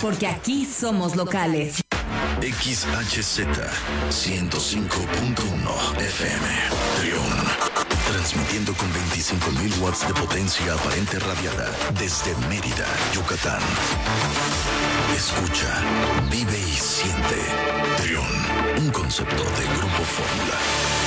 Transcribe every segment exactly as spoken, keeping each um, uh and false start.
Porque aquí somos locales. X H Z ciento cinco punto uno F M, Trión. Transmitiendo con veinticinco mil watts de potencia aparente radiada desde Mérida, Yucatán. Escucha, vive y siente. Trión, un concepto de Grupo Fórmula.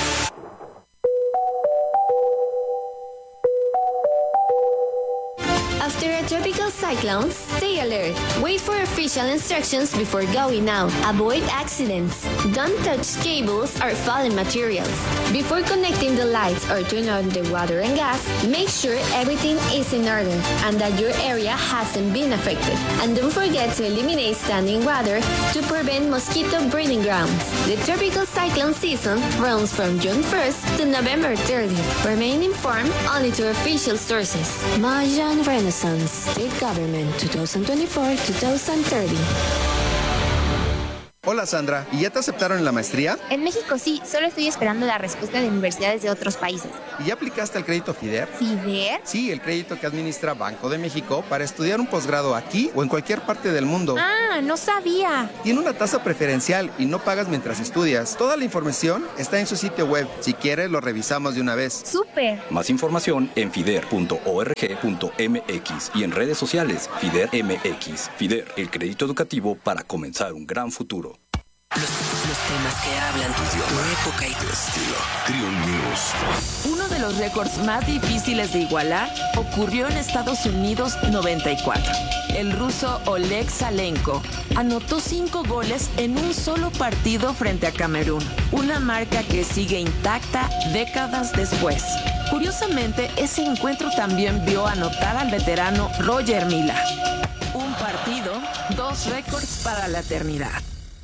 After a tropical cyclone, stay alert. Wait for official instructions before going out. Avoid accidents. Don't touch cables or fallen materials. Before connecting the lights or turn on the water and gas, make sure everything is in order and that your area hasn't been affected. And don't forget to eliminate standing water to prevent mosquito breeding grounds. The tropical cyclone season runs from June first to November thirtieth. Remain informed only to official sources. Mayan Renaissance State Government twenty twenty-four to twenty thirty. Hola Sandra, ¿y ya te aceptaron en la maestría? En México sí, solo estoy esperando la respuesta de universidades de otros países. ¿Y ya aplicaste al crédito FIDER? ¿FIDER? Sí, el crédito que administra Banco de México para estudiar un posgrado aquí o en cualquier parte del mundo. Ah, no sabía. Tiene una tasa preferencial y no pagas mientras estudias. Toda la información está en su sitio web. Si quieres, lo revisamos de una vez. ¡Súper! Más información en fider punto org punto m x y en redes sociales FIDER M X. FIDER, el crédito educativo para comenzar un gran futuro. Los, los temas que hablan tu idioma, tu época y tu estilo. Trión News. Uno de los récords más difíciles de igualar ocurrió en Estados Unidos noventa y cuatro. El ruso Oleg Salenko anotó cinco goles en un solo partido frente a Camerún, una marca que sigue intacta décadas después. Curiosamente, ese encuentro también vio anotar al veterano Roger Mila. Un partido, dos récords para la eternidad.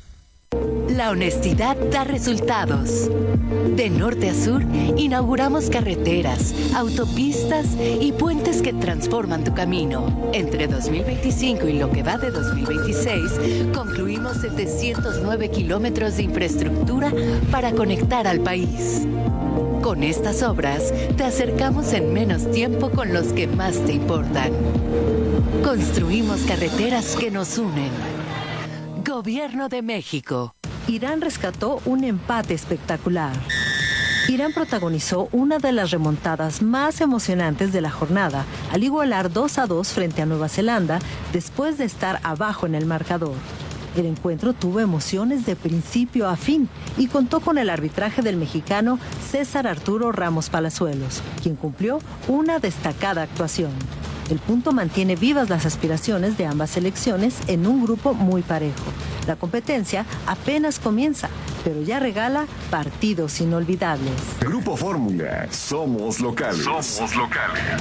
La honestidad da resultados. De norte a sur, inauguramos carreteras, autopistas y puentes que transforman tu camino. Entre dos mil veinticinco y lo que va de dos mil veintiséis, concluimos setecientos nueve kilómetros de infraestructura para conectar al país. Con estas obras, te acercamos en menos tiempo con los que más te importan. Construimos carreteras que nos unen. Gobierno de México. Irán rescató un empate espectacular. Irán protagonizó una de las remontadas más emocionantes de la jornada al igualar dos a dos frente a Nueva Zelanda después de estar abajo en el marcador. El encuentro tuvo emociones de principio a fin y contó con el arbitraje del mexicano César Arturo Ramos Palazuelos, quien cumplió una destacada actuación. El punto mantiene vivas las aspiraciones de ambas selecciones en un grupo muy parejo. La competencia apenas comienza, pero ya regala partidos inolvidables. Grupo Fórmula, somos locales. Somos locales.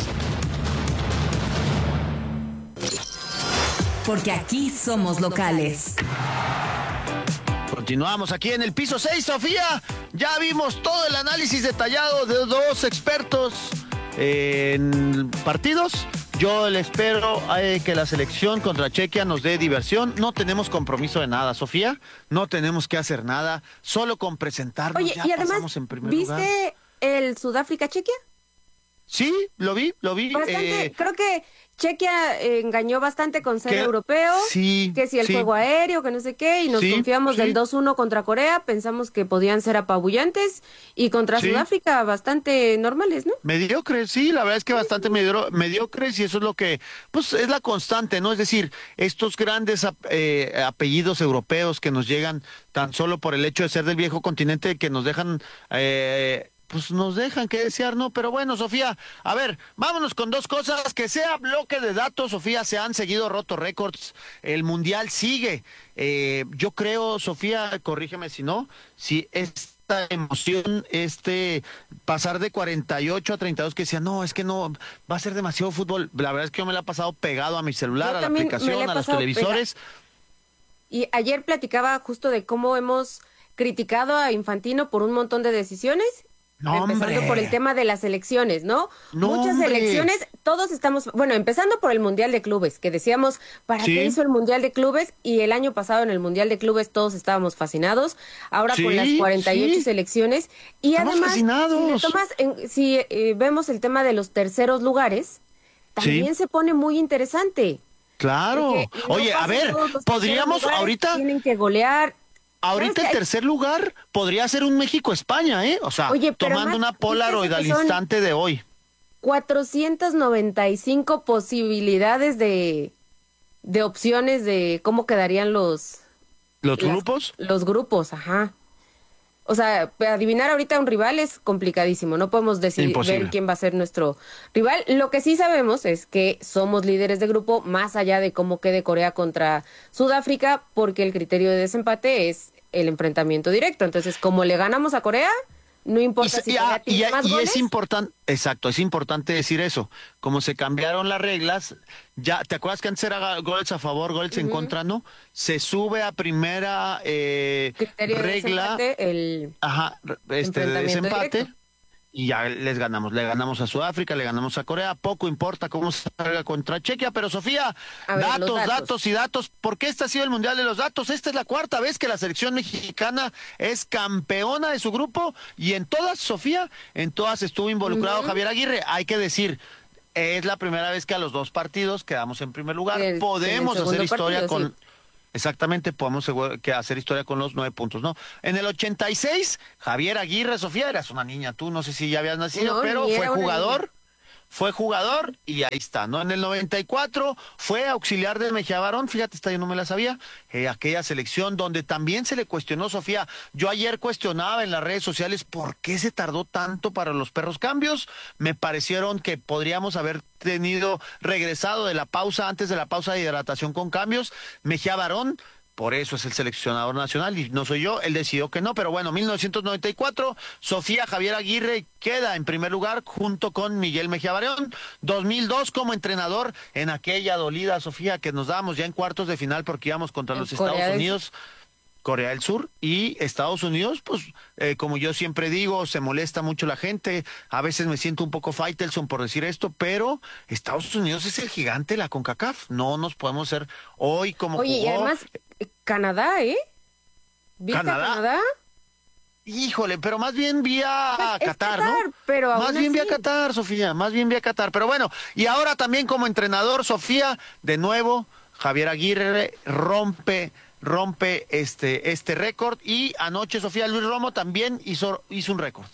Porque aquí somos locales. Continuamos aquí en el piso seis, Sofía. Ya vimos todo el análisis detallado de dos expertos en partidos. Yo le espero eh, que la selección contra Chequia nos dé diversión. No tenemos compromiso de nada, Sofía. No tenemos que hacer nada. Solo con presentarnos. Oye, ya y además, pasamos en primer ¿viste lugar. el Sudáfrica-Chequia? Sí, lo vi, lo vi. Bastante, eh, creo que Chequia eh, engañó bastante con ser que- europeo, sí, que si el sí. juego aéreo, que no sé qué, y nos Sí, confiamos sí. del dos uno contra Corea, pensamos que podían ser apabullantes, y contra Sí. Sudáfrica bastante normales, ¿no? Mediocres, sí, la verdad es que bastante medio- mediocres y eso es lo que, pues es la constante, ¿no? Es decir, estos grandes ap- eh, apellidos europeos que nos llegan tan solo por el hecho de ser del viejo continente, que nos dejan... Eh, pues nos dejan que desear, ¿no? Pero bueno, Sofía, a ver, vámonos con dos cosas. Que sea bloque de datos, Sofía, se han seguido roto récords. El Mundial sigue. Eh, yo creo, Sofía, corrígeme si no, si esta emoción, este pasar de cuarenta y ocho a treinta y dos, que decía, no, es que no, va a ser demasiado fútbol. La verdad es que yo me la he pasado pegado a mi celular, Yo a la también me la aplicación, he a los pasado televisores. Y ayer platicaba justo de cómo hemos criticado a Infantino por un montón de decisiones. No, empezando hombre. por el tema de las elecciones, ¿no? No, Muchas hombre. elecciones, todos estamos, bueno, empezando por el Mundial de Clubes, que decíamos, ¿para Sí. qué hizo el Mundial de Clubes? Y el año pasado en el Mundial de Clubes todos estábamos fascinados, ahora Sí, con las cuarenta y ocho sí. selecciones. Y Estamos además, fascinados. si, le tomas en- si eh, vemos el tema de los terceros lugares, también Sí. se pone muy interesante. Claro. No Oye, a ver, podríamos ahorita... Tienen que golear. Ahorita el tercer lugar podría ser un México-España, ¿eh? O sea, Oye, tomando una Polaroid al instante de hoy. cuatrocientas noventa y cinco posibilidades de, de opciones de cómo quedarían los... ¿Los las, grupos? Los grupos, ajá. O sea, adivinar ahorita a un rival es complicadísimo. No podemos decidir ver quién va a ser nuestro rival. Lo que sí sabemos es que somos líderes de grupo, más allá de cómo quede Corea contra Sudáfrica, porque el criterio de desempate es el enfrentamiento directo. Entonces, como le ganamos a Corea, no importa y, si Corea tiene y, más y goles. es importante, exacto, es importante decir eso. Como se cambiaron las reglas, ya, ¿te acuerdas que antes era goles a favor, goles uh-huh. en contra, no? Se sube a primera eh, regla, de desempate, el ajá, este de desempate. Directo. Y ya les ganamos, le ganamos a Sudáfrica, le ganamos a Corea, poco importa cómo salga contra Chequia, pero Sofía, ver, datos, datos, datos y datos, ¿por qué este ha sido el Mundial de los Datos? Esta es la cuarta vez que la selección mexicana es campeona de su grupo, y en todas, Sofía, en todas estuvo involucrado uh-huh. Javier Aguirre, hay que decir, es la primera vez que a los dos partidos quedamos en primer lugar, el, podemos hacer historia partido, con... Sí. Exactamente, podemos que hacer historia con los nueve puntos, ¿no? En el ochenta y seis, Javier Aguirre, Sofía, eras una niña, tú no sé si ya habías nacido, no, pero fue jugador, fue jugador y ahí está, ¿no? En el noventa y cuatro fue auxiliar de Mejía Barón, fíjate, esta yo no me la sabía, eh, aquella selección donde también se le cuestionó, Sofía. Yo ayer cuestionaba en las redes sociales por qué se tardó tanto para los perros cambios. Me parecieron que podríamos haber tenido regresado de la pausa, antes de la pausa de hidratación con cambios. Mejía Barón, por eso es el seleccionador nacional y no soy yo, él decidió que no, pero bueno, mil novecientos noventa y cuatro, Sofía Javier Aguirre queda en primer lugar junto con Miguel Mejía Barón. dos mil dos como entrenador en aquella dolida, Sofía, que nos dábamos ya en cuartos de final porque íbamos contra los Estados Unidos, Corea del Sur y Estados Unidos, pues eh, como yo siempre digo, se molesta mucho la gente, a veces me siento un poco Faitelson por decir esto, pero Estados Unidos es el gigante de la CONCACAF, no nos podemos ser hoy como Oye, jugó. Y además, Canadá, ¿eh? ¿Viste ¿Canadá? Canadá? Híjole, pero más bien vía pues Qatar, Qatar, ¿no? Pero más bien vía Qatar, Sofía, más bien vía Qatar, pero bueno, y ahora también como entrenador, Sofía, de nuevo, Javier Aguirre rompe rompe este este récord y anoche Sofía Luis Romo también hizo hizo un récord.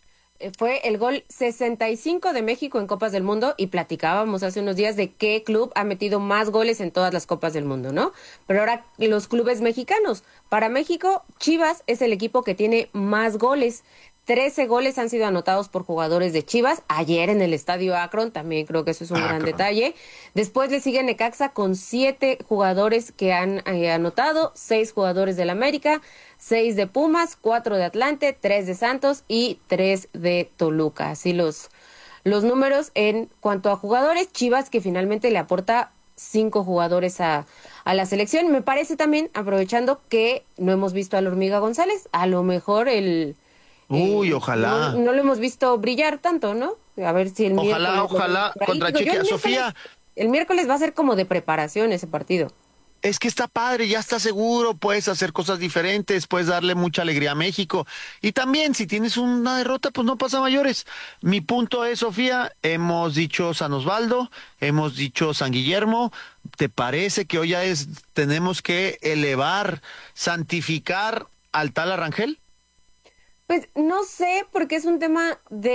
Fue el gol sesenta y cinco de México en Copas del Mundo y platicábamos hace unos días de qué club ha metido más goles en todas las Copas del Mundo, ¿no? Pero ahora los clubes mexicanos. Para México, Chivas es el equipo que tiene más goles. trece goles han sido anotados por jugadores de Chivas. Ayer en el Estadio Akron, también creo que eso es un Akron. gran detalle. Después le sigue Necaxa con siete jugadores que han eh, anotado, seis jugadores del América, seis de Pumas, cuatro de Atlante, tres de Santos y tres de Toluca. Así los, los números en cuanto a jugadores. Chivas que finalmente le aporta cinco jugadores a, a la selección. Me parece también, aprovechando que no hemos visto a la Hormiga González, a lo mejor el... Uy, eh, ojalá. No, no lo hemos visto brillar tanto, ¿no? A ver si el ojalá, miércoles... Ojalá, ojalá, contra Chequia. Sofía. El miércoles va a ser como de preparación ese partido. Es que está padre, ya está seguro, puedes hacer cosas diferentes, puedes darle mucha alegría a México. Y también, si tienes una derrota, pues no pasa mayores. Mi punto es, Sofía, hemos dicho San Osvaldo, hemos dicho San Guillermo. ¿Te parece que hoy ya es, tenemos que elevar, santificar al tal Arrangel? Pues no sé, porque es un tema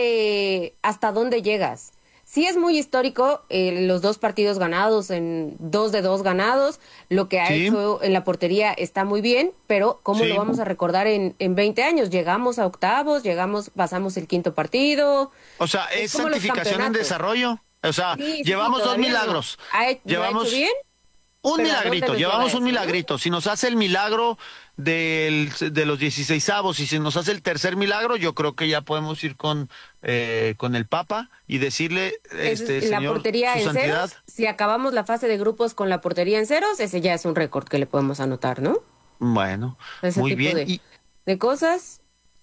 de hasta dónde llegas. Sí es muy histórico, eh, los dos partidos ganados, en dos de dos ganados, lo que ha sí. hecho en la portería está muy bien, pero ¿cómo sí. lo vamos a recordar en, en veinte años? Llegamos a octavos, llegamos, pasamos el quinto partido. O sea, es, es santificación en desarrollo. O sea, sí, llevamos sí, dos milagros. No. ¿Ha, llevamos ¿Lo ha hecho bien? Un milagrito, llevamos un milagrito. ¿No? Si nos hace el milagro del, de los dieciseisavos y si nos hace el tercer milagro, yo creo que ya podemos ir con eh, con el Papa y decirle, este es, la señor, portería su en santidad. Ceros, si acabamos la fase de grupos con la portería en ceros, ese ya es un récord que le podemos anotar, ¿no? Bueno, ese muy bien. De, y, de cosas...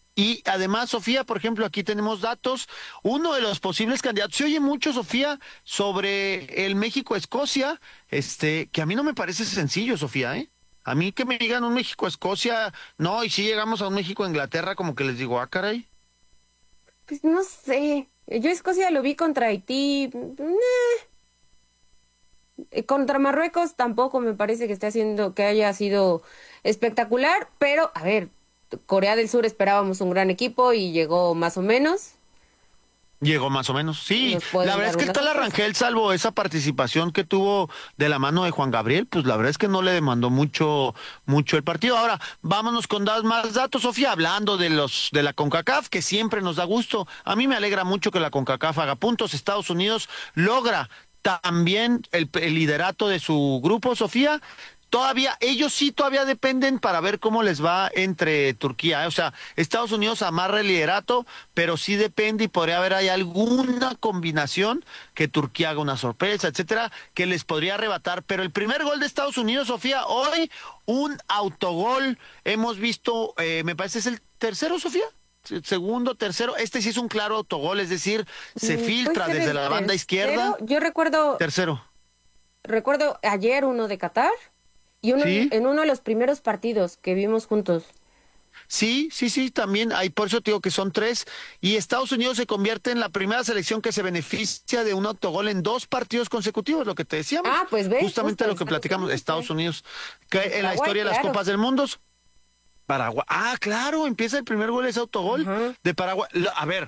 Y además, Sofía, por ejemplo, aquí tenemos datos. Uno de los posibles candidatos, se oye mucho, Sofía, sobre el México-Escocia, este, que a mí no me parece sencillo, Sofía, ¿eh? A mí que me digan un México-Escocia, no, y si llegamos a un México-Inglaterra, como que les digo, ah, caray. Pues no sé, yo Escocia lo vi contra Haití, eh. Contra Marruecos tampoco me parece que esté haciendo, que haya sido espectacular, pero a ver, Corea del Sur esperábamos un gran equipo y llegó más o menos. Llegó más o menos, sí. La verdad es que el Tal Rangel, salvo esa participación que tuvo de la mano de Juan Gabriel, pues la verdad es que no le demandó mucho mucho el partido. Ahora, vámonos con más datos, Sofía, hablando de los de la CONCACAF, que siempre nos da gusto. A mí me alegra mucho que la CONCACAF haga puntos. Estados Unidos logra también el, el liderato de su grupo, Sofía. Todavía, ellos sí todavía dependen para ver cómo les va entre Turquía, ¿eh? O sea, Estados Unidos amarra el liderato, pero sí depende y podría haber ahí alguna combinación que Turquía haga una sorpresa, etcétera, que les podría arrebatar. Pero el primer gol de Estados Unidos, Sofía, hoy un autogol, hemos visto, eh, me parece es el tercero, Sofía. Segundo, tercero, este sí es un claro autogol, es decir, se filtra desde la banda izquierda. Yo recuerdo... Tercero. Recuerdo ayer uno de Qatar. Y uno, ¿sí? En uno de los primeros partidos que vimos juntos. Sí, sí, sí, también, hay, por eso te digo que son tres, y Estados Unidos se convierte en la primera selección que se beneficia de un autogol en dos partidos consecutivos, lo que te decíamos. Ah, pues ves. Justamente lo que platicamos, Estados Unidos, que en Paraguay, la historia de las claro. Copas del Mundo, Paraguay, ah, claro, empieza el primer gol, ese autogol uh-huh. de Paraguay. A ver,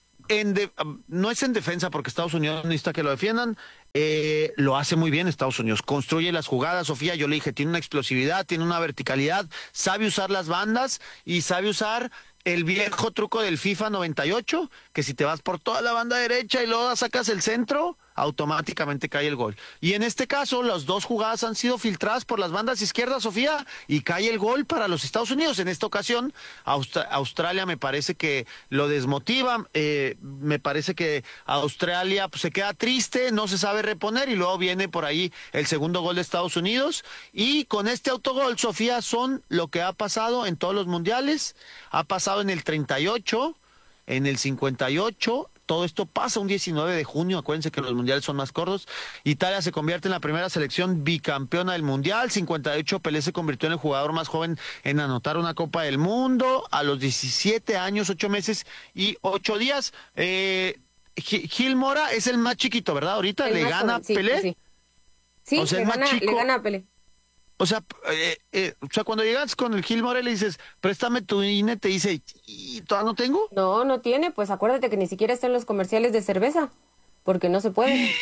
en de, no es en defensa porque Estados Unidos necesita que lo defiendan, eh, lo hace muy bien Estados Unidos, construye las jugadas, Sofía, yo le dije, tiene una explosividad, tiene una verticalidad, sabe usar las bandas y sabe usar el viejo truco del FIFA noventa y ocho, que si te vas por toda la banda derecha y luego sacas el centro, automáticamente cae el gol. Y en este caso, las dos jugadas han sido filtradas por las bandas izquierdas, Sofía, y cae el gol para los Estados Unidos. En esta ocasión, Aust- Australia me parece que lo desmotiva, eh, me parece que Australia pues, se queda triste, no se sabe reponer, y luego viene por ahí el segundo gol de Estados Unidos, y con este autogol, Sofía, son lo que ha pasado en todos los mundiales, ha pasado en el treinta y ocho, en el cincuenta y ocho, todo esto pasa un diecinueve de junio, acuérdense que los mundiales son más cortos. Italia se convierte en la primera selección bicampeona del mundial, cincuenta y ocho Pelé se convirtió en el jugador más joven en anotar una Copa del Mundo, a los diecisiete años, ocho meses y ocho días. Eh, Gil Mora es el más chiquito, ¿verdad? Ahorita el le gana joven, sí, Pelé. Sí, sí. O sea, le, el gana, más chico. le gana a Pelé. O sea, eh, eh, o sea, cuando llegas con el Gil Morel le dices, préstame tu I N E, te dice, ¿y todavía no tengo? No, no tiene, pues acuérdate que ni siquiera está en los comerciales de cerveza, porque no se puede.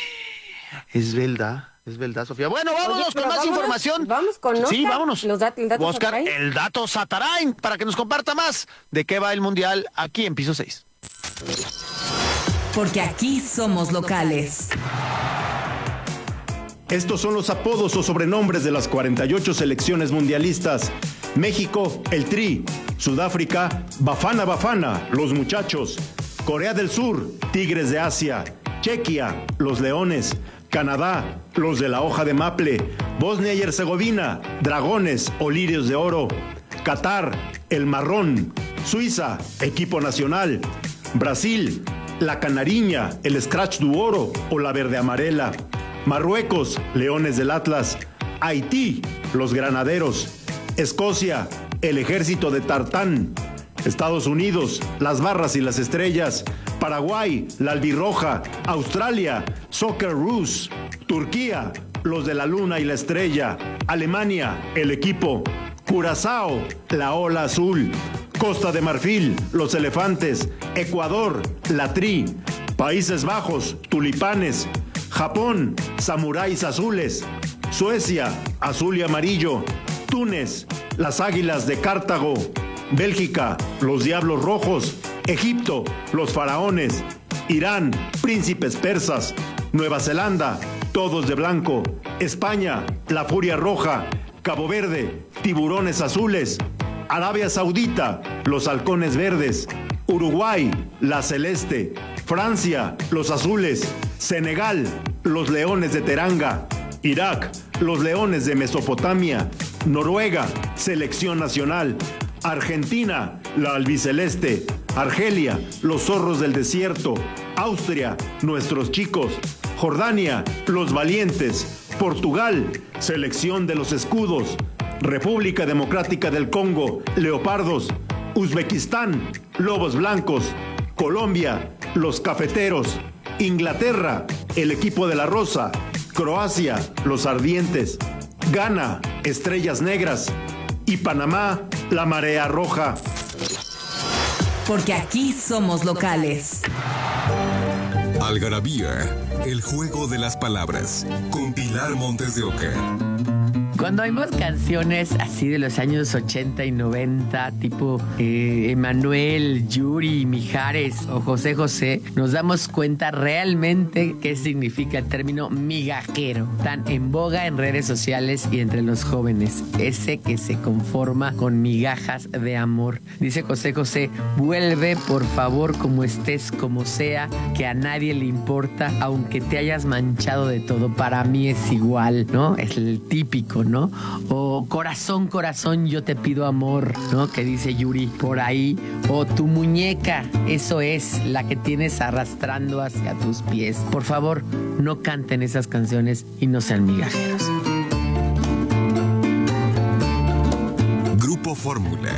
Es verdad, es verdad, Sofía. Bueno, vámonos Oye, con más vámonos, información. Vamos con Oscar. Sí, vámonos. Los dat- el dato Oscar, Satarain. el dato Satarain, para que nos comparta más de qué va el Mundial aquí en Piso seis. Porque aquí somos locales. Estos son los apodos o sobrenombres de las cuarenta y ocho selecciones mundialistas. México, el Tri. Sudáfrica, Bafana Bafana, los muchachos. Corea del Sur, Tigres de Asia. Chequia, los Leones. Canadá, los de la hoja de maple. Bosnia y Herzegovina, Dragones o Lirios de Oro. Qatar, el Marrón. Suiza, equipo nacional. Brasil, la Canariña, el Scratch du Oro o la Verde Amarela. Marruecos, Leones del Atlas. Haití, los Granaderos. Escocia, el Ejército de Tartán. Estados Unidos, las Barras y las Estrellas. Paraguay, la Albirroja. Australia, Soccer Roos. Turquía, los de la Luna y la Estrella. Alemania, el equipo. Curazao, la Ola Azul. Costa de Marfil, los Elefantes. Ecuador, la Tri. Países Bajos, Tulipanes. Japón, Samuráis Azules. Suecia, azul y amarillo. Túnez, las Águilas de Cartago. Bélgica, los Diablos Rojos. Egipto, los Faraones. Irán, príncipes persas. Nueva Zelanda, todos de blanco. España, la Furia Roja. Cabo Verde, tiburones azules. Arabia Saudita, los halcones verdes. Uruguay, la celeste. Francia, los azules. Senegal, los leones de Teranga. Irak, los leones de Mesopotamia. Noruega, selección nacional. Argentina, la albiceleste. Argelia, los zorros del desierto. Austria, nuestros chicos. Jordania, los valientes. Portugal, selección de los escudos. República Democrática del Congo, leopardos. Uzbekistán, lobos blancos. Colombia, los cafeteros. Inglaterra, el equipo de la rosa. Croacia, los Ardientes. Ghana, Estrellas Negras. Y Panamá, la Marea Roja. Porque aquí somos locales. Algarabía, el juego de las palabras, con Pilar Montes de Oca. Cuando oímos canciones así de los años ochenta y noventa, tipo eh, Emanuel, Yuri, Mijares o José José, nos damos cuenta realmente qué significa el término migajero, tan en boga en redes sociales y entre los jóvenes. Ese que se conforma con migajas de amor. Dice José José, vuelve por favor como estés, como sea, que a nadie le importa, aunque te hayas manchado de todo. Para mí es igual, ¿no? Es el típico, ¿no? O corazón, corazón, yo te pido amor, ¿no? Que dice Yuri por ahí. O tu muñeca, eso es, la que tienes arrastrando hacia tus pies. Por favor, no canten esas canciones y no sean migajeros. Grupo Fórmula.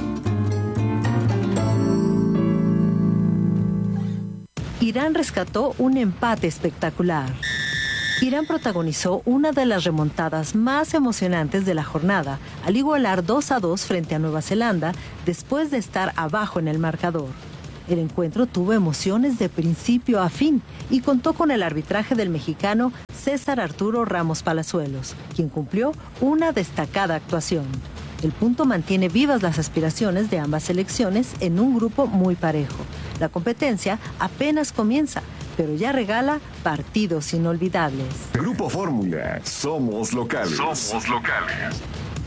Irán rescató un empate espectacular. Irán protagonizó una de las remontadas más emocionantes de la jornada al igualar dos a dos frente a Nueva Zelanda después de estar abajo en el marcador. El encuentro tuvo emociones de principio a fin y contó con el arbitraje del mexicano César Arturo Ramos Palazuelos, quien cumplió una destacada actuación. El punto mantiene vivas las aspiraciones de ambas selecciones en un grupo muy parejo. La competencia apenas comienza, pero ya regala partidos inolvidables. Grupo Fórmula, somos locales. Somos locales.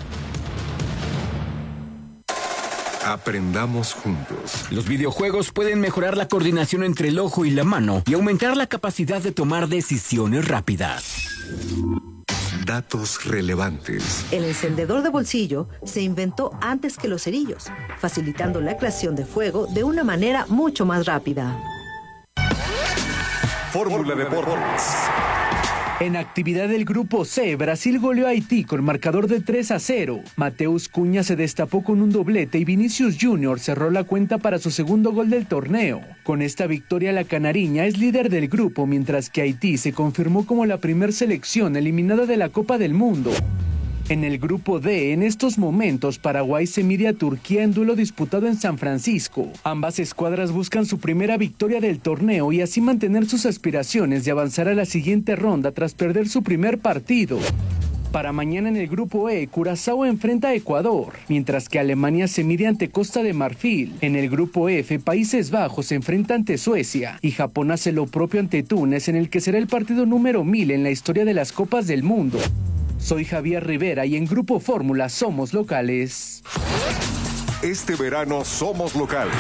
Aprendamos juntos. Los videojuegos pueden mejorar la coordinación entre el ojo y la mano y aumentar la capacidad de tomar decisiones rápidas. Datos relevantes. El encendedor de bolsillo se inventó antes que los cerillos, facilitando la creación de fuego de una manera mucho más rápida. Fórmula Deportes. En actividad del Grupo C, Brasil goleó a Haití con marcador de tres a cero. Mateus Cunha se destapó con un doblete y Vinicius Junior cerró la cuenta para su segundo gol del torneo. Con esta victoria, la canariña es líder del grupo, mientras que Haití se confirmó como la primer selección eliminada de la Copa del Mundo. En el Grupo D, en estos momentos, Paraguay se mide a Turquía en duelo disputado en San Francisco. Ambas escuadras buscan su primera victoria del torneo y así mantener sus aspiraciones de avanzar a la siguiente ronda tras perder su primer partido. Para mañana en el Grupo E, Curazao enfrenta a Ecuador, mientras que Alemania se mide ante Costa de Marfil. En el Grupo F, Países Bajos se enfrenta ante Suecia y Japón hace lo propio ante Túnez, en el que será el partido número mil en la historia de las Copas del Mundo. Soy Javier Rivera y en Grupo Fórmula somos locales. Este verano somos locales.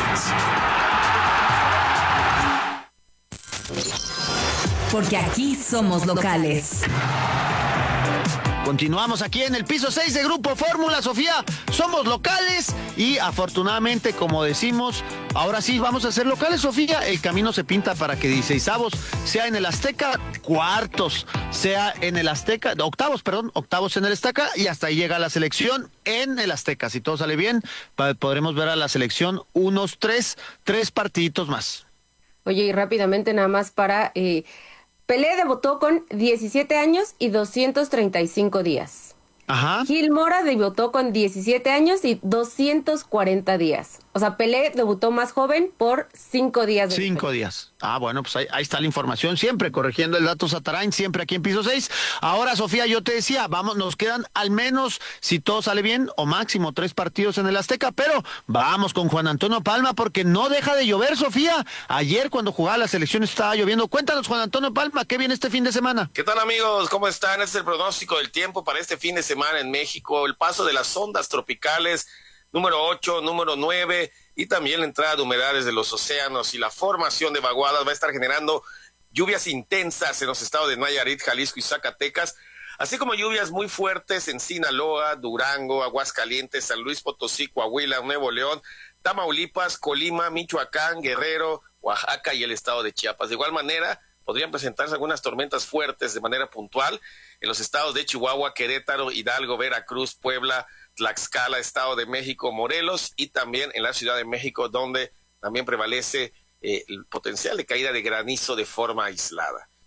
Porque aquí somos locales. Continuamos aquí en el piso seis de Grupo Fórmula, Sofía. Somos locales y afortunadamente, como decimos, ahora sí vamos a ser locales, Sofía. El camino se pinta para que dieciseisavos sea en el Azteca, cuartos sea en el Azteca, octavos, perdón, octavos en el Azteca y hasta ahí llega la selección en el Azteca. Si todo sale bien, podremos ver a la selección unos tres, tres partiditos más. Oye, y rápidamente nada más para... Eh... Pelé debutó con diecisiete años y doscientos treinta y cinco días. Ajá. Gil Mora debutó con diecisiete años y doscientos cuarenta días. O sea, Pelé debutó más joven por cinco días. De cinco diferencia. días. Ah, bueno, pues ahí, ahí está la información, siempre corrigiendo el dato Satarain, siempre aquí en Piso seis. Ahora, Sofía, yo te decía, vamos, nos quedan al menos, si todo sale bien, o máximo tres partidos en el Azteca, pero vamos con Juan Antonio Palma porque no deja de llover, Sofía. Ayer cuando jugaba la selección estaba lloviendo. Cuéntanos, Juan Antonio Palma, ¿qué viene este fin de semana? ¿Qué tal, amigos? ¿Cómo están? Este es el pronóstico del tiempo para este fin de semana en México. El paso de las ondas tropicales número ocho, número nueve y también la entrada de humedades de los océanos y la formación de vaguadas va a estar generando lluvias intensas en los estados de Nayarit, Jalisco y Zacatecas, así como lluvias muy fuertes en Sinaloa, Durango, Aguascalientes, San Luis Potosí, Coahuila, Nuevo León, Tamaulipas, Colima, Michoacán, Guerrero, Oaxaca y el estado de Chiapas. De igual manera, podrían presentarse algunas tormentas fuertes de manera puntual en los estados de Chihuahua, Querétaro, Hidalgo, Veracruz, Puebla, Tlaxcala, Estado de México, Morelos y también en la Ciudad de México, donde también prevalece eh, el potencial de caída de granizo de forma aislada.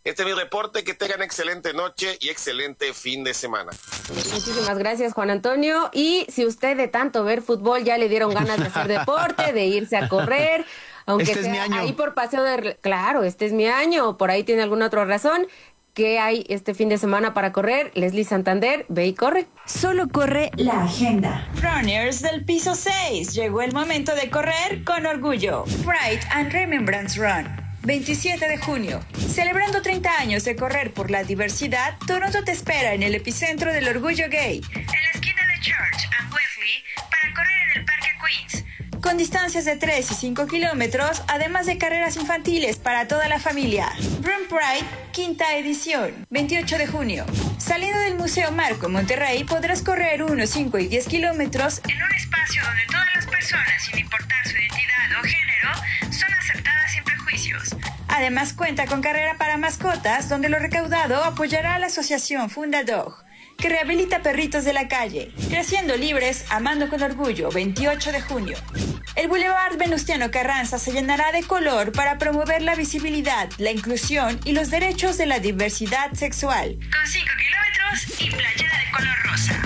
Este es mi reporte, que tengan excelente noche y excelente fin de semana. Muchísimas gracias, Juan Antonio. Y si usted de tanto ver fútbol ya le dieron ganas de hacer deporte, de irse a correr, aunque este sea es mi año. ahí por paseo de... Claro, este es mi año, o por ahí tiene alguna otra razón. ¿Qué hay este fin de semana para correr? Leslie Santander, ve y corre. Solo corre la agenda. Runners del piso seis, llegó el momento de correr con orgullo. Pride and Remembrance Run, veintisiete de junio. Celebrando treinta años de correr por la diversidad, Toronto te espera en el epicentro del orgullo gay, en la esquina de Church and Wesley, para correr en el Parque Queens, con distancias de tres y cinco kilómetros, además de carreras infantiles para toda la familia. Run Pride, quinta edición, veintiocho de junio. Saliendo del Museo Marco en Monterrey, podrás correr uno, cinco y diez kilómetros en un espacio donde todas las personas, sin importar su identidad o género, son aceptadas sin prejuicios. Además, cuenta con carrera para mascotas, donde lo recaudado apoyará a la asociación Fundadog, que rehabilita perritos de la calle. Creciendo libres, amando con orgullo, veintiocho de junio. El Boulevard Venustiano Carranza se llenará de color para promover la visibilidad, la inclusión y los derechos de la diversidad sexual. Con cinco kilómetros y playera de color rosa.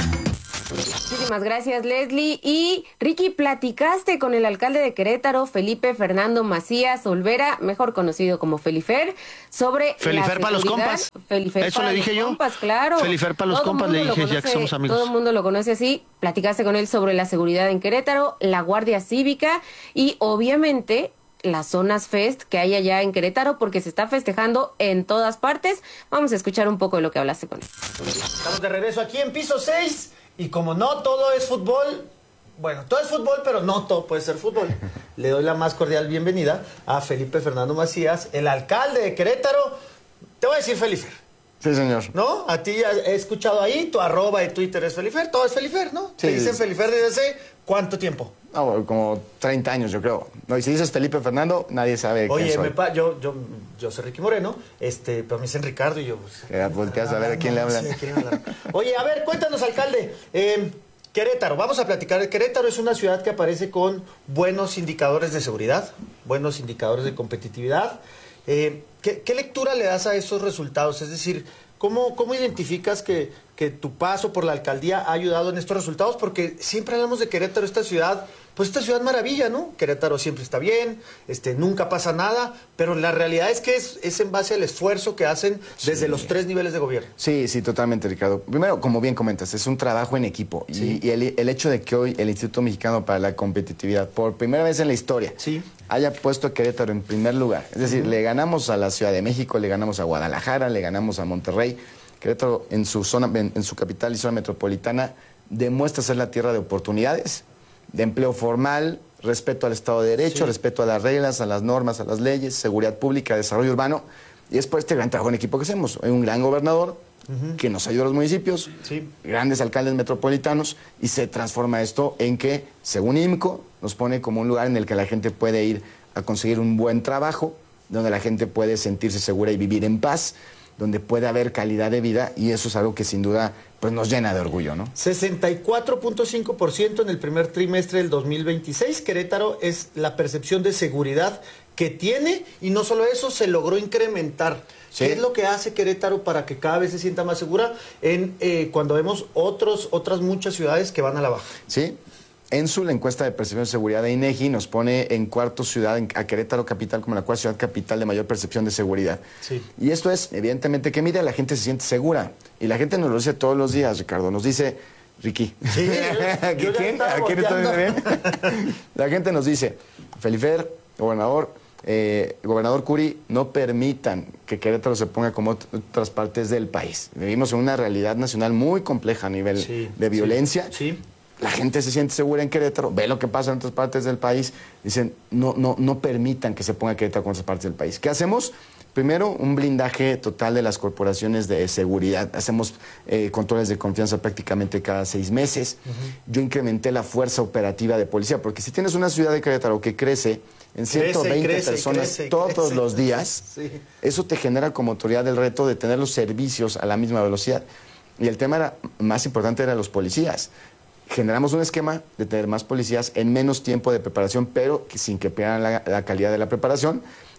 Muchísimas gracias, Leslie. Y Ricky, platicaste con el alcalde de Querétaro, Felipe Fernando Macías Olvera, mejor conocido como Felifer, sobre Felifer para los compas. Felifer Eso para le dije los yo. compas, claro. Felifer para los Todo compas, le mundo dije lo ya que conoce, somos amigos. Todo el mundo lo conoce así. Platicaste con él sobre la seguridad en Querétaro, la Guardia Cívica y obviamente las zonas fest que hay allá en Querétaro, porque se está festejando en todas partes. Vamos a escuchar un poco de lo que hablaste con él. Estamos de regreso aquí en piso seis y como no todo es fútbol, bueno, todo es fútbol, pero no todo puede ser fútbol. Le doy la más cordial bienvenida a Felipe Fernando Macías, el alcalde de Querétaro. Te voy a decir Felifer. Sí, señor. ¿No? A ti he escuchado ahí, tu arroba de Twitter es Felifer, todo es Felifer, ¿no? Sí, Te dicen sí. Felifer desde hace ¿cuánto tiempo? No, como treinta años, yo creo. No, y si dices Felipe Fernando, nadie sabe quién Oye, soy. me pa yo, yo, yo soy Ricky Moreno, este, pero me dicen Ricardo y yo... Pues, Ya volteas a ver a quién le hablan. Sí, ¿a quién le hablan? Oye, a ver, cuéntanos, alcalde. Eh, Querétaro, vamos a platicar. Querétaro es una ciudad que aparece con buenos indicadores de seguridad, buenos indicadores de competitividad. Eh, ¿qué, ¿Qué lectura le das a esos resultados? Es decir, ¿cómo, cómo identificas que, que tu paso por la alcaldía ha ayudado en estos resultados? Porque siempre hablamos de Querétaro, esta ciudad, pues esta ciudad maravilla, ¿no? Querétaro siempre está bien, este, nunca pasa nada, pero la realidad es que es, es en base al esfuerzo que hacen desde sí. los tres niveles de gobierno. Sí, sí, totalmente, Ricardo. Primero, como bien comentas, es un trabajo en equipo. Sí. Y, y el, el hecho de que hoy el Instituto Mexicano para la Competitividad, por primera vez en la historia, sí. haya puesto a Querétaro en primer lugar. Es decir, uh-huh. le ganamos a la Ciudad de México, le ganamos a Guadalajara, le ganamos a Monterrey. Querétaro, en su zona, en, en su capital y zona metropolitana, demuestra ser la tierra de oportunidades, de empleo formal, respeto al Estado de Derecho, sí. respeto a las reglas, a las normas, a las leyes, seguridad pública, desarrollo urbano. Y es por este gran trabajo en equipo que hacemos. Hay un gran gobernador uh-huh. que nos ayuda a los municipios, sí. grandes alcaldes metropolitanos, y se transforma esto en que, según I M C O, nos pone como un lugar en el que la gente puede ir a conseguir un buen trabajo, donde la gente puede sentirse segura y vivir en paz, donde puede haber calidad de vida, y eso es algo que sin duda pues nos llena de orgullo, ¿no? sesenta y cuatro punto cinco por ciento en el primer trimestre del dos mil veintiséis. Querétaro es la percepción de seguridad que tiene, y no solo eso, se logró incrementar. ¿Sí? ¿Qué es lo que hace Querétaro para que cada vez se sienta más segura en eh, cuando vemos otros, otras muchas ciudades que van a la baja? Sí. En su la encuesta de percepción de seguridad de INEGI nos pone en cuarto ciudad, en, a Querétaro capital, como la cuarta ciudad capital de mayor percepción de seguridad. Sí. Y esto es, evidentemente, que mide, la gente se siente segura. Y la gente nos lo dice todos los días, Ricardo. Nos dice, Ricky. Sí, yo, yo ¿Quién? ¿A quién estoy bien? La gente nos dice, Felifer, gobernador, eh, gobernador Curi, no permitan que Querétaro se ponga como otras partes del país. Vivimos en una realidad nacional muy compleja a nivel sí, de violencia. Sí, sí. La gente se siente segura en Querétaro, ve lo que pasa en otras partes del país, dicen, no, no, no permitan que se ponga Querétaro con otras partes del país. ¿Qué hacemos? Primero, un blindaje total de las corporaciones de seguridad. Hacemos eh, controles de confianza prácticamente cada seis meses. Uh-huh. Yo incrementé la fuerza operativa de policía, porque si tienes una ciudad de Querétaro que crece en ciento veinte crece, personas crece, todos crece. los días, sí. eso te genera como autoridad el reto de tener los servicios a la misma velocidad. Y el tema era, más importante era los policías. Generamos un esquema de tener más policías en menos tiempo de preparación, pero que sin que pierdan la, la calidad de la preparación.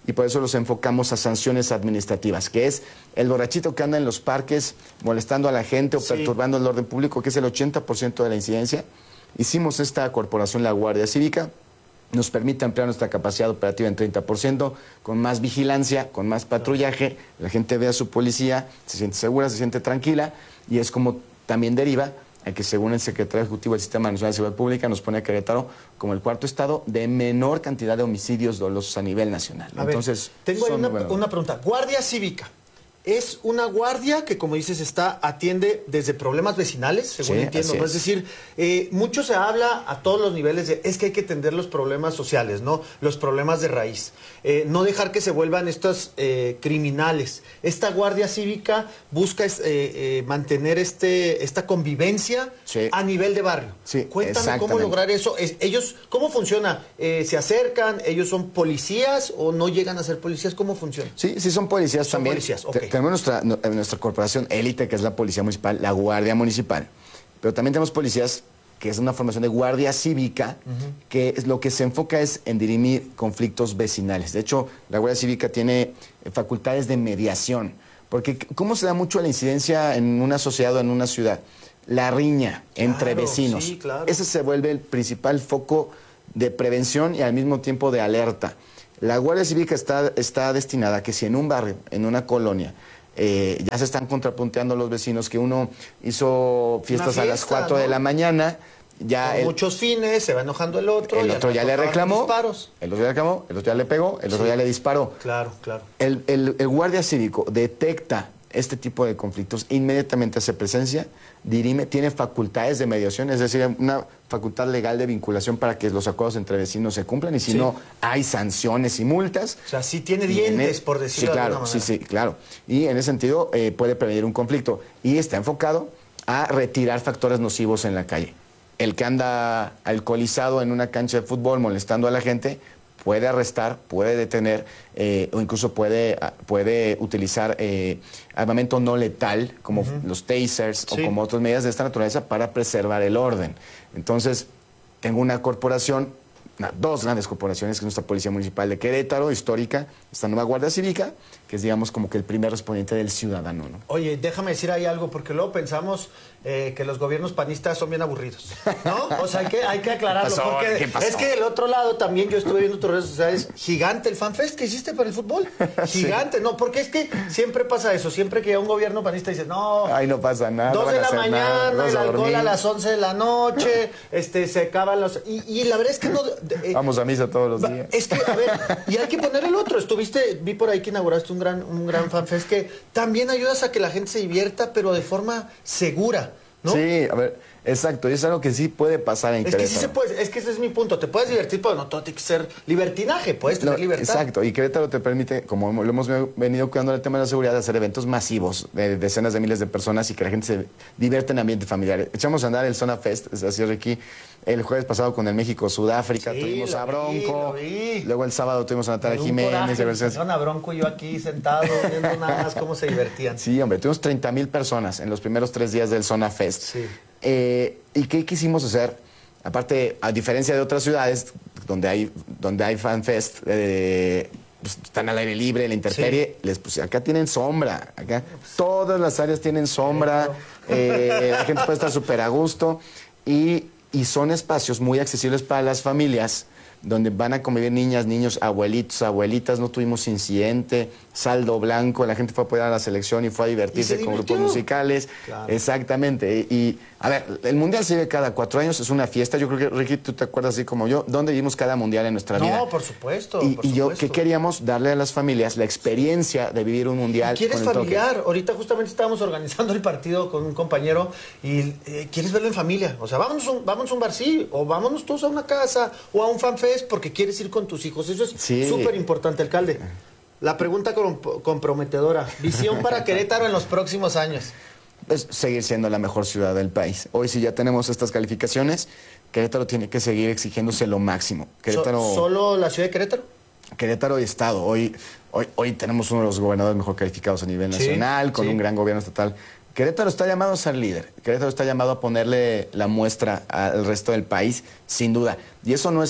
y por eso los enfocamos a sanciones administrativas, que es el borrachito que anda en los parques molestando a la gente o sí. perturbando el orden público, que es el ochenta por ciento de la incidencia. Hicimos esta corporación, la Guardia Cívica, nos permite ampliar nuestra capacidad operativa en treinta por ciento, con más vigilancia, con más patrullaje, la gente ve a su policía, se siente segura, se siente tranquila, y es como también deriva a que, según el secretario ejecutivo del Sistema Nacional de Seguridad Pública, nos pone a Querétaro como el cuarto estado de menor cantidad de homicidios dolosos a nivel nacional. A Entonces, ver, tengo ahí una, una pregunta. Guardia Cívica. Es una guardia que, como dices, está atiende desde problemas vecinales, según sí, entiendo, ¿no? Es. es decir, eh, mucho se habla a todos los niveles de es que hay que atender los problemas sociales, ¿no? Los problemas de raíz. Eh, no dejar que se vuelvan estos eh, criminales. Esta Guardia Cívica busca eh, eh, mantener este esta convivencia sí. a nivel de barrio. Sí, Cuéntame cómo lograr eso. Es, ellos, ¿cómo funciona? Eh, ¿Se acercan? ¿Ellos son policías o no llegan a ser policías? ¿Cómo funciona? Sí, sí son policías son también. Policías, okay. Tenemos nuestra, nuestra corporación élite, que es la Policía Municipal, la Guardia Municipal. Pero también tenemos policías, que es una formación de Guardia Cívica, uh-huh. que es, lo que se enfoca es en dirimir conflictos vecinales. De hecho, la Guardia Cívica tiene facultades de mediación. Porque, ¿cómo se da mucho la incidencia en una sociedad o en una ciudad? La riña entre claro, vecinos. Sí, claro. Ese se vuelve el principal foco de prevención y al mismo tiempo de alerta. La Guardia Cívica está, está destinada a que si en un barrio, en una colonia, eh, ya se están contrapunteando los vecinos, que uno hizo fiestas fiesta, a las cuatro ¿no? de la mañana, ya el, muchos fines, se va enojando el otro. El otro ya le reclamó, disparos. el otro ya le reclamó, el otro ya le pegó, el otro sí. ya le disparó. Claro, claro. El, el, el Guardia Cívico detecta este tipo de conflictos, inmediatamente hace presencia, dirime, tiene facultades de mediación, es decir, una facultad legal de vinculación para que los acuerdos entre vecinos se cumplan, y si sí. no, hay sanciones y multas. O sea, sí tiene dientes, por decirlo sí, claro, de alguna manera. Sí, sí, claro. Y en ese sentido eh, puede prevenir un conflicto. Y está enfocado a retirar factores nocivos en la calle. El que anda alcoholizado en una cancha de fútbol molestando a la gente puede arrestar, puede detener eh, o incluso puede, puede utilizar eh, armamento no letal como uh-huh. los tasers sí. o como otras medidas de esta naturaleza para preservar el orden. Entonces, tengo una corporación, una, dos grandes corporaciones, que es nuestra Policía Municipal de Querétaro, histórica, esta nueva Guardia Cívica, que es, digamos, como que el primer respondiente del ciudadano, ¿no? Oye, déjame decir ahí algo, porque luego pensamos eh, que los gobiernos panistas son bien aburridos, ¿no? O sea, hay que, hay que aclararlo, pasó? porque es que del otro lado también yo estuve viendo tus redes sociales, gigante el FanFest que hiciste para el fútbol, gigante, sí. ¿no? Porque es que siempre pasa eso, siempre que un gobierno panista dice, no, ay, no pasa nada, dos no de la mañana, mañana, el alcohol dormir. A las once de la noche, este, se acaban los... Y, y la verdad es que no... Eh, Vamos a misa todos los días. Es que, a ver, y hay que poner el otro, estuviste, vi por ahí que inauguraste un gran, un gran FanFest que también ayudas a que la gente se divierta, pero de forma segura, ¿no? Sí, a ver, exacto, y es algo que sí puede pasar en Es Querétaro. que sí se puede, es que ese es mi punto, te puedes divertir, pero no todo tiene que ser libertinaje, puedes tener no, libertad. Exacto, y Querétaro te permite, como lo hemos venido cuidando el tema de la seguridad, hacer eventos masivos de decenas de miles de personas y que la gente se divierta en ambiente familiar. Echamos a andar el Zona Fest, es así, Ricky, el jueves pasado con el México-Sudáfrica, sí, tuvimos a Bronco, vi, vi. Luego el sábado tuvimos a Natalia Jiménez. Fueron a Bronco y yo aquí sentado viendo nada más cómo se divertían. Sí, hombre, tuvimos treinta mil personas en los primeros tres días del Zona Fest. Sí. Eh, ¿Y qué quisimos hacer? Aparte, a diferencia de otras ciudades donde hay, donde hay FanFest, eh, pues, están al aire libre, la intemperie, sí. les, pues, acá tienen sombra, acá todas las áreas tienen sombra, eh, la gente puede estar súper a gusto y, y son espacios muy accesibles para las familias, donde van a convivir niñas, niños, abuelitos, abuelitas, no tuvimos incidente, saldo blanco, la gente fue a apoyar a la selección y fue a divertirse con grupos musicales. Claro. Exactamente. Y, y, a ver, el Mundial se vive cada cuatro años, es una fiesta. Yo creo que, Ricky, tú te acuerdas así como yo, ¿dónde vivimos cada Mundial en nuestra no, vida? No, por supuesto. Y, por y yo, supuesto. ¿qué queríamos? Darle a las familias la experiencia de vivir un Mundial. ¿Y quieres con el familiar? toque. Ahorita justamente estábamos organizando el partido con un compañero y eh, quieres verlo en familia. O sea, vámonos, un, vámonos a un bar, sí, o vámonos todos a una casa o a un FanFest porque quieres ir con tus hijos. Eso es súper sí. importante, alcalde. La pregunta comprometedora. Visión para Querétaro en los próximos años. Es seguir siendo la mejor ciudad del país. Hoy, si ya tenemos estas calificaciones, Querétaro tiene que seguir exigiéndose lo máximo. Querétaro, So, ¿Solo la ciudad de Querétaro? Querétaro y Estado. Hoy, hoy, hoy tenemos uno de los gobernadores mejor calificados a nivel nacional, sí, con sí. un gran gobierno estatal. Querétaro está llamado a ser líder. Querétaro está llamado a ponerle la muestra al resto del país, sin duda. Y eso no es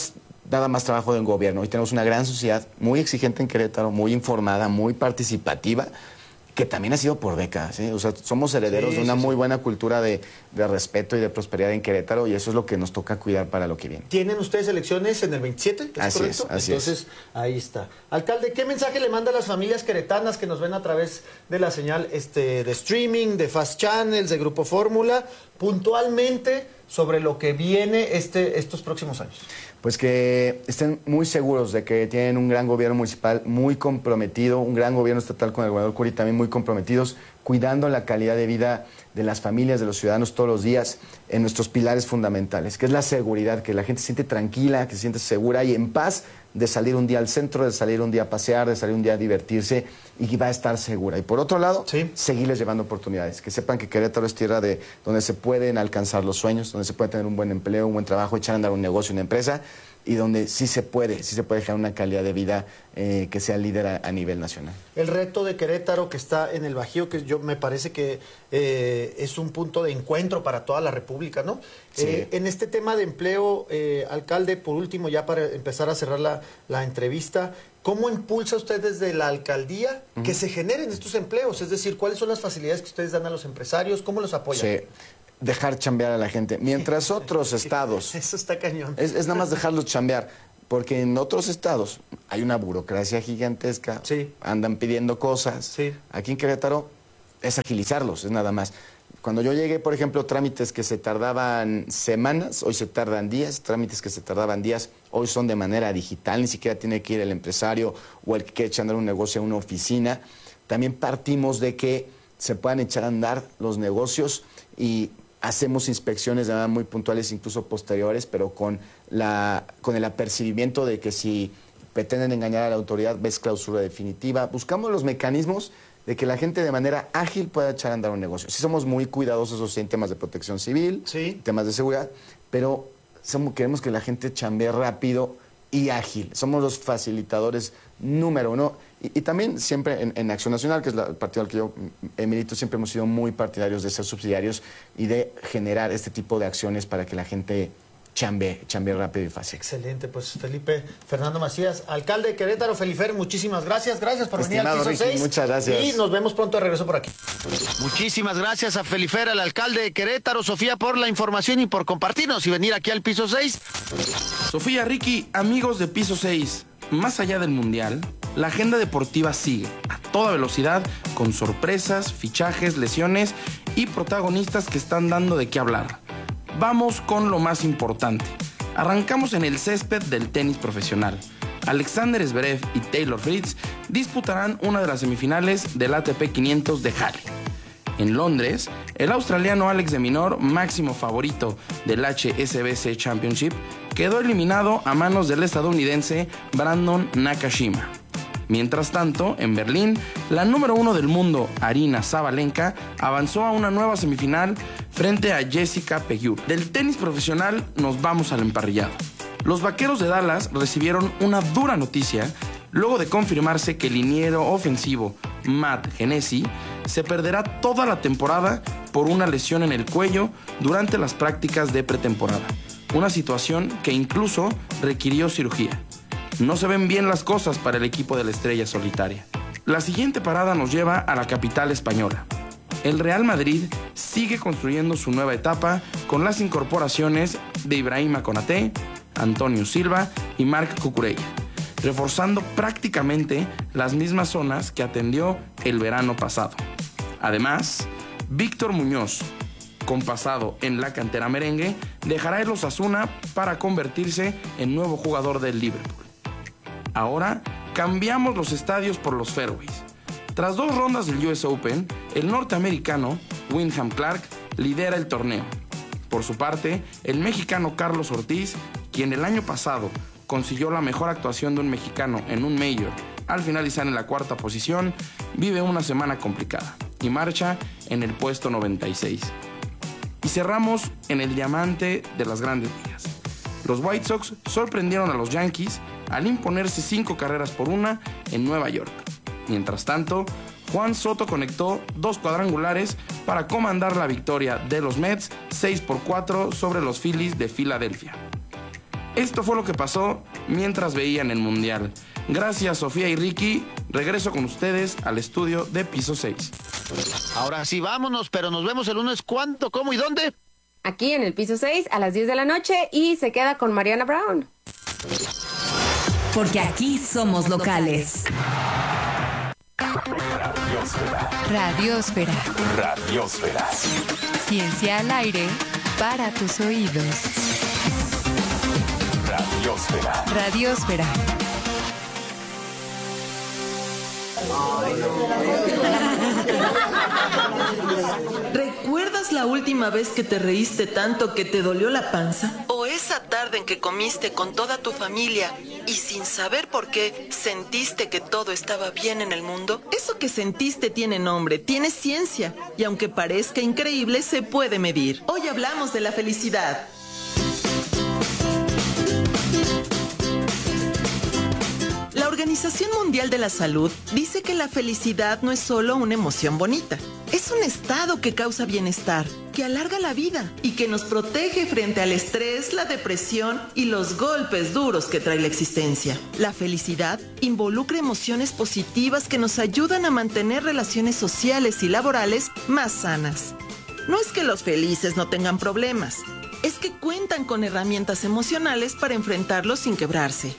nada más trabajo del gobierno. Hoy tenemos una gran sociedad muy exigente en Querétaro, muy informada, muy participativa, que también ha sido por décadas, ¿eh? O sea, somos herederos sí, de una sí, muy sí. buena cultura de, de respeto y de prosperidad en Querétaro, y eso es lo que nos toca cuidar para lo que viene. ¿Tienen ustedes elecciones en el veintisiete? ¿Es así correcto? es, así Entonces, es. ahí está. Alcalde, ¿qué mensaje le manda a las familias queretanas que nos ven a través de la señal este, de streaming, de Fast Channels, de Grupo Fórmula, puntualmente sobre lo que viene este, estos próximos años? Pues que estén muy seguros de que tienen un gran gobierno municipal muy comprometido, un gran gobierno estatal con el gobernador Curi también muy comprometidos, cuidando la calidad de vida de las familias, de los ciudadanos todos los días, en nuestros pilares fundamentales, que es la seguridad, que la gente se siente tranquila, que se siente segura y en paz de salir un día al centro, de salir un día a pasear, de salir un día a divertirse y que va a estar segura. Y por otro lado, sí. seguirles llevando oportunidades, que sepan que Querétaro es tierra de donde se pueden alcanzar los sueños, donde se puede tener un buen empleo, un buen trabajo, echar a andar un negocio, una empresa, y donde sí se puede, sí se puede dejar una calidad de vida eh, que sea líder a, a nivel nacional. El reto de Querétaro que está en el Bajío, que yo me parece que eh, es un punto de encuentro para toda la República, ¿no? Sí. Eh, en este tema de empleo, eh, alcalde, por último, ya para empezar a cerrar la, la entrevista, ¿cómo impulsa usted desde la alcaldía uh-huh. que se generen estos empleos? Es decir, ¿cuáles son las facilidades que ustedes dan a los empresarios? ¿Cómo los apoyan? Sí. Dejar chambear a la gente. Mientras otros estados... Eso está cañón. Es, es nada más dejarlos chambear. Porque en otros estados hay una burocracia gigantesca. Sí. Andan pidiendo cosas. Sí. Aquí en Querétaro es agilizarlos, es nada más. Cuando yo llegué, por ejemplo, trámites que se tardaban semanas, hoy se tardan días. Trámites que se tardaban días, hoy son de manera digital. Ni siquiera tiene que ir el empresario o el que quiere echar a andar un negocio a una oficina. También partimos de que se puedan echar a andar los negocios y... hacemos inspecciones de manera muy puntuales, incluso posteriores, pero con, la, con el apercibimiento de que si pretenden engañar a la autoridad, ves clausura definitiva. Buscamos los mecanismos de que la gente de manera ágil pueda echar a andar un negocio. Sí somos muy cuidadosos en temas de protección civil, sí. temas de seguridad, pero somos, queremos que la gente chambee rápido y ágil. Somos los facilitadores número uno. Y, y también siempre en, en Acción Nacional, que es la, el partido al que yo eh, milito, siempre hemos sido muy partidarios de ser subsidiarios y de generar este tipo de acciones para que la gente chambee, chambee rápido y fácil. Excelente, pues Felipe Fernando Macías, alcalde de Querétaro. Felifer, muchísimas gracias. Gracias por Estimado venir al Piso Ricky, seis. muchas gracias. Y nos vemos pronto de regreso por aquí. Muchísimas gracias a Felifer, al alcalde de Querétaro, Sofía, por la información y por compartirnos y venir aquí al Piso seis. Sofía, Ricky, amigos de Piso seis, más allá del Mundial, la agenda deportiva sigue a toda velocidad con sorpresas, fichajes, lesiones y protagonistas que están dando de qué hablar. Vamos con lo más importante. Arrancamos en el césped del tenis profesional. Alexander Zverev y Taylor Fritz disputarán una de las semifinales del A T P quinientos de Halle. En Londres, el australiano Alex de Minaur, máximo favorito del H S B C Championship, quedó eliminado a manos del estadounidense Brandon Nakashima. Mientras tanto, en Berlín, la número uno del mundo, Aryna Sabalenka, avanzó a una nueva semifinal frente a Jessica Pegula. Del tenis profesional nos vamos al emparrillado. Los Vaqueros de Dallas recibieron una dura noticia luego de confirmarse que el liniero ofensivo Matt Hennessy se perderá toda la temporada por una lesión en el cuello durante las prácticas de pretemporada. Una situación que incluso requirió cirugía. No se ven bien las cosas para el equipo de la estrella solitaria. La siguiente parada nos lleva a la capital española. El Real Madrid sigue construyendo su nueva etapa con las incorporaciones de Ibrahima Konaté, Antonio Silva y Marc Cucurella, reforzando prácticamente las mismas zonas que atendió el verano pasado. Además, Víctor Muñoz, con pasado en la cantera merengue, dejará el Osasuna para convertirse en nuevo jugador del Liverpool. Ahora cambiamos los estadios por los fairways. Tras dos rondas del U S Open, el norteamericano Wyndham Clark lidera el torneo. Por su parte, el mexicano Carlos Ortiz, quien el año pasado consiguió la mejor actuación de un mexicano en un Major al finalizar en la cuarta posición, vive una semana complicada y marcha en el puesto noventa y seis. Y cerramos en el diamante de las grandes ligas. Los White Sox sorprendieron a los Yankees al imponerse cinco carreras por una en Nueva York. Mientras tanto, Juan Soto conectó dos cuadrangulares para comandar la victoria de los Mets seis por cuatro sobre los Phillies de Filadelfia. Esto fue lo que pasó mientras veían el Mundial. Gracias, Sofía y Ricky. Regreso con ustedes al estudio de Piso seis. Ahora sí, vámonos, pero nos vemos el lunes. ¿Cuánto, cómo y dónde? Aquí en el Piso seis a las diez de la noche y se queda con Mariana Brown. Porque aquí somos locales. Radiosfera. Radiosfera. Radiosfera. Ciencia al aire para tus oídos. Radiosfera. Radiosfera. ¿Recuerdas la última vez que te reíste tanto que te dolió la panza? ¿O esa tarde en que comiste con toda tu familia y sin saber por qué sentiste que todo estaba bien en el mundo? Eso que sentiste tiene nombre, tiene ciencia, y aunque parezca increíble, se puede medir. Hoy hablamos de la felicidad. La Organización Mundial de la Salud dice que la felicidad no es solo una emoción bonita. Es un estado que causa bienestar, que alarga la vida y que nos protege frente al estrés, la depresión y los golpes duros que trae la existencia. La felicidad involucra emociones positivas que nos ayudan a mantener relaciones sociales y laborales más sanas. No es que los felices no tengan problemas, es que cuentan con herramientas emocionales para enfrentarlos sin quebrarse.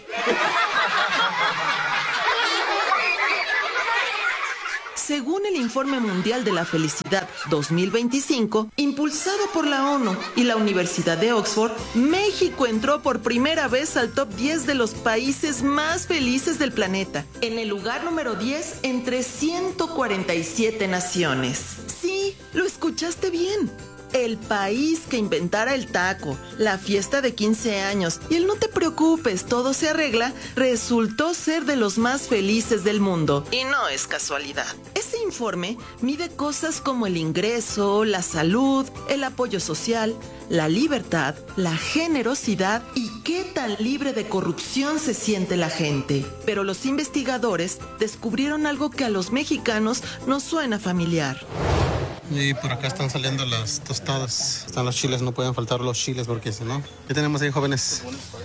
Según el Informe Mundial de la Felicidad dos mil veinticinco, impulsado por la ONU y la Universidad de Oxford, México entró por primera vez al top diez de los países más felices del planeta, en el lugar número diez entre ciento cuarenta y siete naciones. Sí, lo escuchaste bien. El país que inventara el taco, la fiesta de quince años y el no te preocupes, todo se arregla, resultó ser de los más felices del mundo. Y no es casualidad. Ese informe mide cosas como el ingreso, la salud, el apoyo social, la libertad, la generosidad y qué tan libre de corrupción se siente la gente. Pero los investigadores descubrieron algo que a los mexicanos nos suena familiar. Y por acá están saliendo las tostadas. Están los chiles, no pueden faltar los chiles porque si no. ¿Qué tenemos ahí, jóvenes?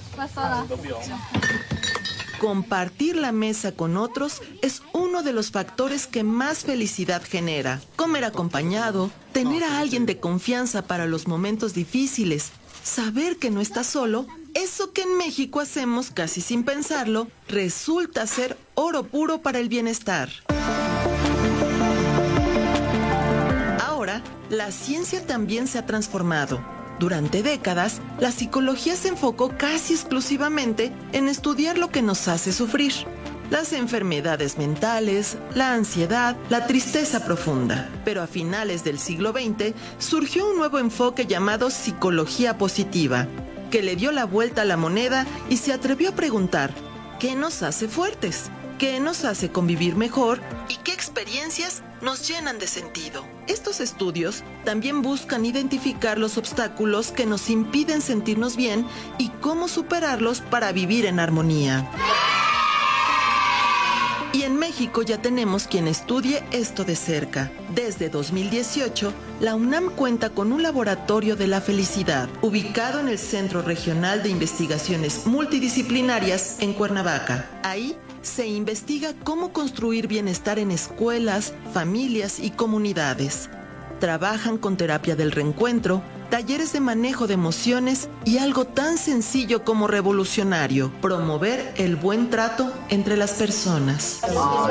Compartir la mesa con otros es uno de los factores que más felicidad genera. Comer acompañado, tener a alguien de confianza para los momentos difíciles, saber que no estás solo, eso que en México hacemos casi sin pensarlo, resulta ser oro puro para el bienestar. Ahora, la ciencia también se ha transformado. Durante décadas, la psicología se enfocó casi exclusivamente en estudiar lo que nos hace sufrir. Las enfermedades mentales, la ansiedad, la tristeza profunda. Pero a finales del siglo veinte surgió un nuevo enfoque llamado psicología positiva, que le dio la vuelta a la moneda y se atrevió a preguntar, ¿qué nos hace fuertes? ¿Qué nos hace convivir mejor? ¿Y qué experiencias nos llenan de sentido? Estos estudios también buscan identificar los obstáculos que nos impiden sentirnos bien y cómo superarlos para vivir en armonía. Y en México ya tenemos quien estudie esto de cerca. Desde dos mil dieciocho, la UNAM cuenta con un laboratorio de la felicidad, ubicado en el Centro Regional de Investigaciones Multidisciplinarias en Cuernavaca. Ahí se investiga cómo construir bienestar en escuelas, familias y comunidades. Trabajan con terapia del reencuentro, talleres de manejo de emociones y algo tan sencillo como revolucionario, promover el buen trato entre las personas.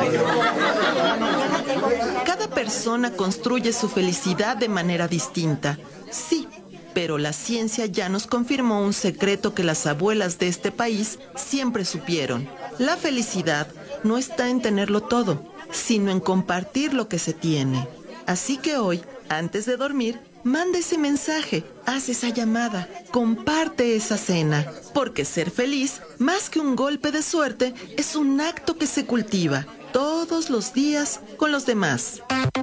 Cada persona construye su felicidad de manera distinta, sí, pero la ciencia ya nos confirmó un secreto que las abuelas de este país siempre supieron. La felicidad no está en tenerlo todo, sino en compartir lo que se tiene. Así que hoy, antes de dormir, manda ese mensaje, haz esa llamada, comparte esa cena. Porque ser feliz, más que un golpe de suerte, es un acto que se cultiva todos los días con los demás.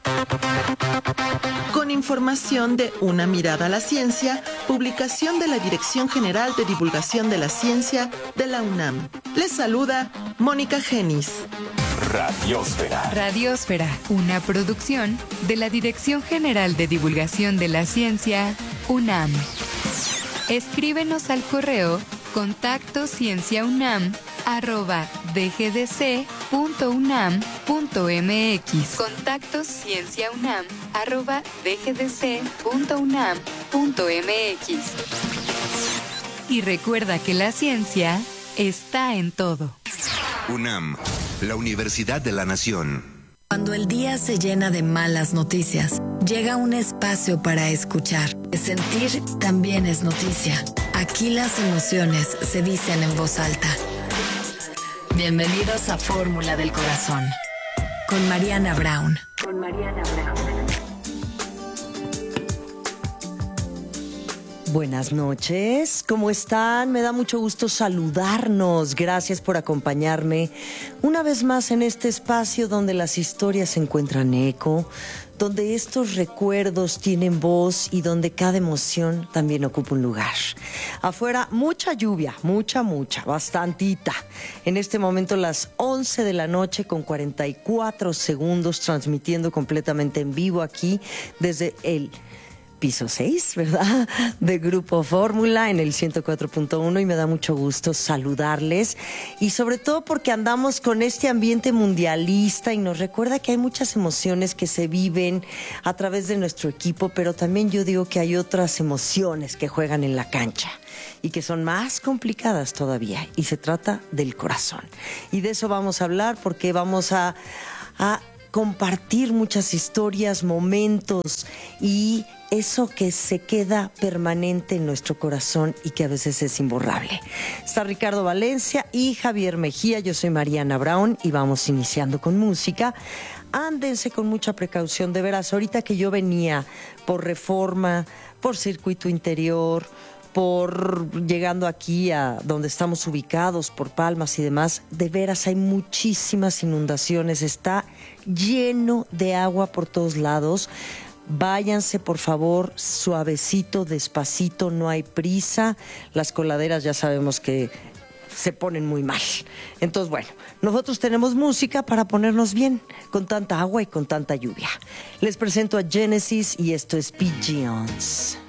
Con información de Una Mirada a la Ciencia, publicación de la Dirección General de Divulgación de la Ciencia de la UNAM. Les saluda Mónica Genis. Radiosfera. Radiosfera, una producción de la Dirección General de Divulgación de la Ciencia, UNAM. Escríbenos al correo Contacto cienciaunam arroba dgdc punto unam punto mx. Contacto cienciaunam arroba dgdc punto unam punto mx. Y recuerda que la ciencia está en todo. UNAM, la Universidad de la Nación. Cuando el día se llena de malas noticias, llega un espacio para escuchar. Sentir también es noticia. Aquí las emociones se dicen en voz alta. Bienvenidos a Fórmula del Corazón. Con Mariana Brown. Con Mariana Brown. Buenas noches, ¿cómo están? Me da mucho gusto saludarnos. Gracias por acompañarme una vez más en este espacio donde las historias encuentran eco, donde estos recuerdos tienen voz y donde cada emoción también ocupa un lugar. Afuera, mucha lluvia, mucha, mucha, bastantita. En este momento, las once de la noche con cuarenta y cuatro segundos, transmitiendo completamente en vivo aquí desde el piso seis, ¿verdad? De Grupo Fórmula en el ciento cuatro punto uno, y me da mucho gusto saludarles, y sobre todo porque andamos con este ambiente mundialista y nos recuerda que hay muchas emociones que se viven a través de nuestro equipo, pero también yo digo que hay otras emociones que juegan en la cancha y que son más complicadas todavía, y se trata del corazón. Y de eso vamos a hablar porque vamos a, a compartir muchas historias, momentos y eso que se queda permanente en nuestro corazón y que a veces es imborrable. Está Ricardo Valencia y Javier Mejía. Yo soy Mariana Brown y vamos iniciando con música. Ándense con mucha precaución, de veras. Ahorita que yo venía por Reforma, por Circuito Interior, por llegando aquí a donde estamos ubicados, por Palmas y demás, de veras hay muchísimas inundaciones. Está lleno de agua por todos lados. Váyanse, por favor, suavecito, despacito, no hay prisa. Las coladeras ya sabemos que se ponen muy mal. Entonces, bueno, nosotros tenemos música para ponernos bien con tanta agua y con tanta lluvia. Les presento a Genesis y esto es Pigeons.